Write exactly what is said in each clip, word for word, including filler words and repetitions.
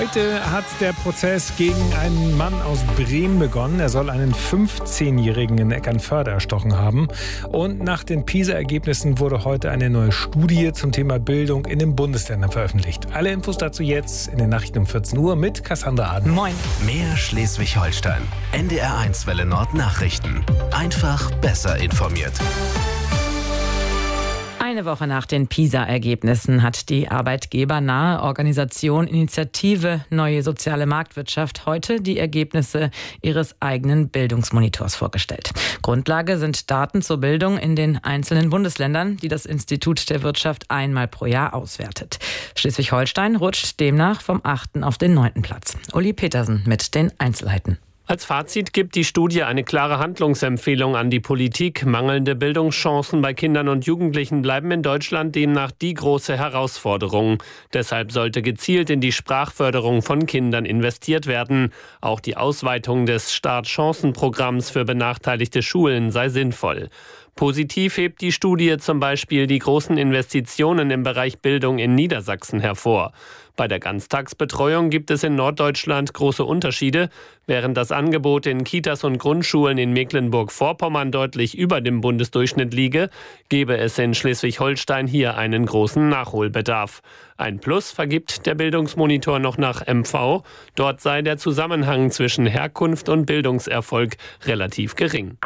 Heute hat der Prozess gegen einen Mann aus Bremen begonnen. Er soll einen fünfzehnjährigen in Eckernförde erstochen haben. Und nach den PISA-Ergebnissen wurde heute eine neue Studie zum Thema Bildung in den Bundesländern veröffentlicht. Alle Infos dazu jetzt in den Nachrichten um vierzehn Uhr mit Cassandra Aden. Moin. Mehr Schleswig-Holstein. N D R eins Welle Nord Nachrichten. Einfach besser informiert. Eine Woche nach den PISA-Ergebnissen hat die arbeitgebernahe Organisation Initiative Neue Soziale Marktwirtschaft heute die Ergebnisse ihres eigenen Bildungsmonitors vorgestellt. Grundlage sind Daten zur Bildung in den einzelnen Bundesländern, die das Institut der Wirtschaft einmal pro Jahr auswertet. Schleswig-Holstein rutscht demnach vom achten auf den neunten Platz. Uli Petersen mit den Einzelheiten. Als Fazit gibt die Studie eine klare Handlungsempfehlung an die Politik. Mangelnde Bildungschancen bei Kindern und Jugendlichen bleiben in Deutschland demnach die große Herausforderung. Deshalb sollte gezielt in die Sprachförderung von Kindern investiert werden. Auch die Ausweitung des Startchancenprogramms für benachteiligte Schulen sei sinnvoll. Positiv hebt die Studie zum Beispiel die großen Investitionen im Bereich Bildung in Niedersachsen hervor. Bei der Ganztagsbetreuung gibt es in Norddeutschland große Unterschiede. Während das Angebot in Kitas und Grundschulen in Mecklenburg-Vorpommern deutlich über dem Bundesdurchschnitt liege, gebe es in Schleswig-Holstein hier einen großen Nachholbedarf. Ein Plus vergibt der Bildungsmonitor noch nach M V. Dort sei der Zusammenhang zwischen Herkunft und Bildungserfolg relativ gering.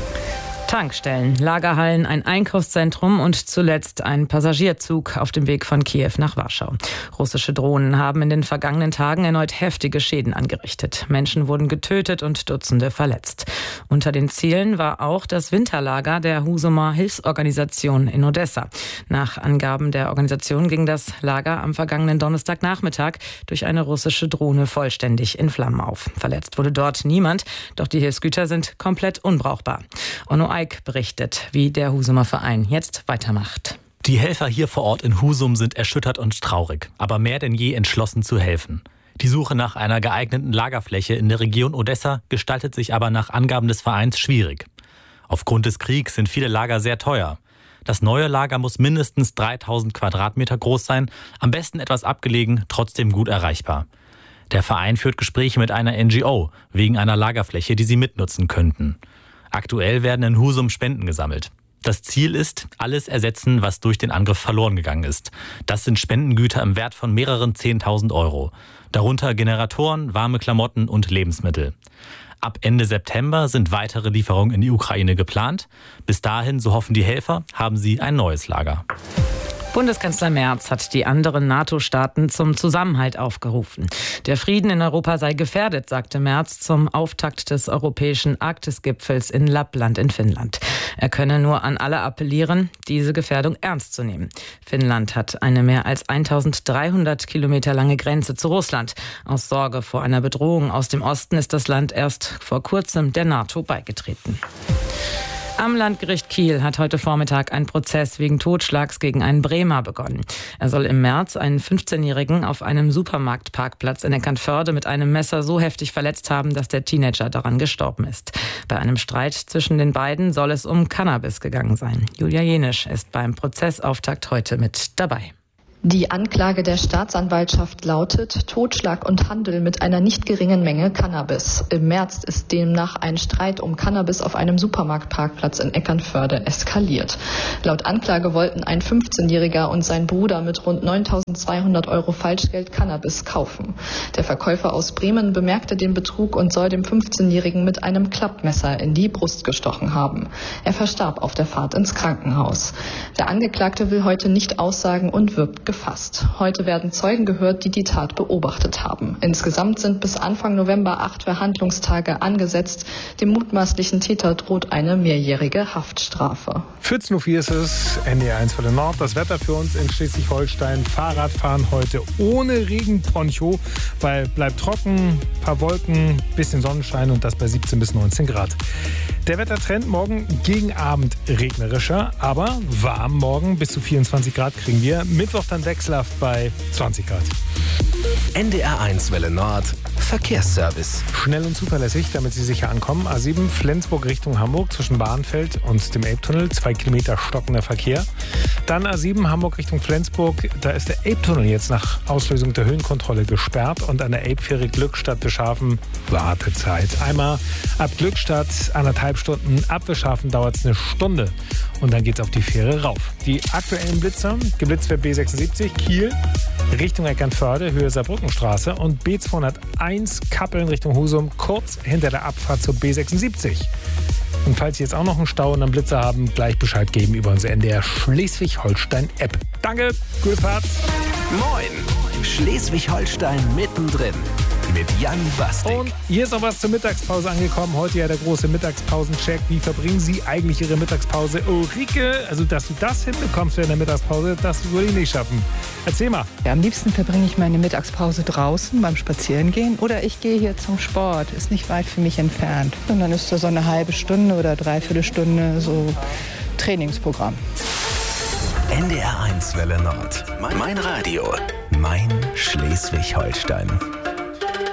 Tankstellen, Lagerhallen, ein Einkaufszentrum und zuletzt ein Passagierzug auf dem Weg von Kiew nach Warschau. Russische Drohnen haben in den vergangenen Tagen erneut heftige Schäden angerichtet. Menschen wurden getötet und Dutzende verletzt. Unter den Zielen war auch das Winterlager der Husumer Hilfsorganisation in Odessa. Nach Angaben der Organisation ging das Lager am vergangenen Donnerstagnachmittag durch eine russische Drohne vollständig in Flammen auf. Verletzt wurde dort niemand, doch die Hilfsgüter sind komplett unbrauchbar. Onno Eik berichtet, wie der Husumer Verein jetzt weitermacht. Die Helfer hier vor Ort in Husum sind erschüttert und traurig, aber mehr denn je entschlossen zu helfen. Die Suche nach einer geeigneten Lagerfläche in der Region Odessa gestaltet sich aber nach Angaben des Vereins schwierig. Aufgrund des Kriegs sind viele Lager sehr teuer. Das neue Lager muss mindestens dreitausend Quadratmeter groß sein, am besten etwas abgelegen, trotzdem gut erreichbar. Der Verein führt Gespräche mit einer N G O wegen einer Lagerfläche, die sie mitnutzen könnten. Aktuell werden in Husum Spenden gesammelt. Das Ziel ist, alles ersetzen, was durch den Angriff verloren gegangen ist. Das sind Spendengüter im Wert von mehreren zehntausend Euro. Darunter Generatoren, warme Klamotten und Lebensmittel. Ab Ende September sind weitere Lieferungen in die Ukraine geplant. Bis dahin, so hoffen die Helfer, haben sie ein neues Lager. Bundeskanzler Merz hat die anderen NATO-Staaten zum Zusammenhalt aufgerufen. Der Frieden in Europa sei gefährdet, sagte Merz zum Auftakt des europäischen Arktisgipfels in Lappland in Finnland. Er könne nur an alle appellieren, diese Gefährdung ernst zu nehmen. Finnland hat eine mehr als eintausenddreihundert Kilometer lange Grenze zu Russland. Aus Sorge vor einer Bedrohung aus dem Osten ist das Land erst vor kurzem der NATO beigetreten. Am Landgericht Kiel hat heute Vormittag ein Prozess wegen Totschlags gegen einen Bremer begonnen. Er soll im März einen fünfzehnjährigen auf einem Supermarktparkplatz in Eckernförde mit einem Messer so heftig verletzt haben, dass der Teenager daran gestorben ist. Bei einem Streit zwischen den beiden soll es um Cannabis gegangen sein. Julia Jenisch ist beim Prozessauftakt heute mit dabei. Die Anklage der Staatsanwaltschaft lautet Totschlag und Handel mit einer nicht geringen Menge Cannabis. Im März ist demnach ein Streit um Cannabis auf einem Supermarktparkplatz in Eckernförde eskaliert. Laut Anklage wollten ein fünfzehnjähriger und sein Bruder mit rund neuntausendzweihundert Euro Falschgeld Cannabis kaufen. Der Verkäufer aus Bremen bemerkte den Betrug und soll dem fünfzehnjährigen mit einem Klappmesser in die Brust gestochen haben. Er verstarb auf der Fahrt ins Krankenhaus. Der Angeklagte will heute nicht aussagen und wirbt gefasst. Heute werden Zeugen gehört, die die Tat beobachtet haben. Insgesamt sind bis Anfang November acht Verhandlungstage angesetzt. Dem mutmaßlichen Täter droht eine mehrjährige Haftstrafe. vierzehn Uhr vier ist es, N D R eins Welle Nord. Das Wetter für uns in Schleswig-Holstein. Fahrradfahren heute ohne Regenponcho, weil bleibt trocken, paar Wolken, bisschen Sonnenschein und das bei siebzehn bis neunzehn Grad. Der Wettertrend morgen gegen Abend regnerischer, aber warm morgen. Bis zu vierundzwanzig Grad kriegen wir. Mittwoch dann wechselhaft bei zwanzig Grad. N D R eins Welle Nord Verkehrsservice. Schnell und zuverlässig, damit Sie sicher ankommen. A sieben Flensburg Richtung Hamburg zwischen Bahnfeld und dem Elbtunnel. Zwei Kilometer stockender Verkehr. Dann A sieben Hamburg Richtung Flensburg. Da ist der Elbtunnel jetzt nach Auslösung der Höhenkontrolle gesperrt. Und an der Elbfähre Glückstadt Bischhafen Wartezeit. Einmal ab Glückstadt anderthalb Stunden. Ab Bischhafen dauert es eine Stunde. Und dann geht's auf die Fähre rauf. Die aktuellen Blitzer. Geblitzt wird B sechsundsiebzig Kiel Richtung Eckernförde, Höhe Saarbrückenstraße und B zweihunderteins Kappeln Richtung Husum, kurz hinter der Abfahrt zur B sechsundsiebzig. Und falls Sie jetzt auch noch einen Stau und einen Blitzer haben, gleich Bescheid geben über unsere N D R Schleswig-Holstein-App. Danke, gute Fahrt. Moin, Schleswig-Holstein mittendrin mit Jan Bastik. Und hier ist auch was zur Mittagspause angekommen. Heute ja der große Mittagspausencheck. Wie verbringen Sie eigentlich Ihre Mittagspause? Ulrike, also dass du das hinbekommst in der Mittagspause, das würde ich nicht schaffen. Erzähl mal. Ja, am liebsten verbringe ich meine Mittagspause draußen beim Spazierengehen oder ich gehe hier zum Sport. Ist nicht weit für mich entfernt. Und dann ist da so eine halbe Stunde oder dreiviertel Stunde so Trainingsprogramm. N D R eins Welle Nord. Mein Radio. Mein Schleswig-Holstein.